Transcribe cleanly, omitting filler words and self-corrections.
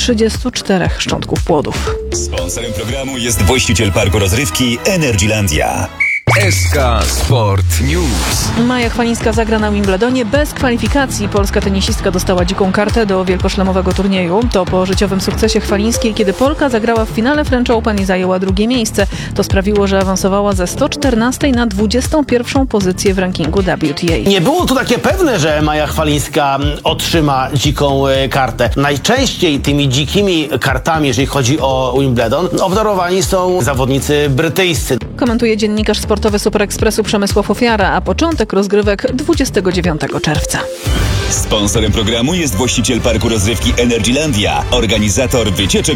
34 szczątków płodów. Sponsorem programu jest właściciel parku rozrywki Energylandia. SK Sport News. Maja Chwalińska zagra na Wimbledonie bez kwalifikacji. Polska tenisistka dostała dziką kartę do wielkoszlemowego turnieju. To po życiowym sukcesie Chwalińskiej, kiedy Polka zagrała w finale French Open i zajęła drugie miejsce. To sprawiło, że awansowała ze 114 na 21 pozycję w rankingu WTA. Nie było tu takie pewne, że Maja Chwalińska otrzyma dziką kartę. Najczęściej tymi dzikimi kartami, jeżeli chodzi o Wimbledon, obdarowani są zawodnicy brytyjscy. Komentuje dziennikarz sportowy Super Expressu Przemysław Ofiara, a początek rozgrywek 29 czerwca. Sponsorem programu jest właściciel parku rozrywki Energylandia, organizator wycieczek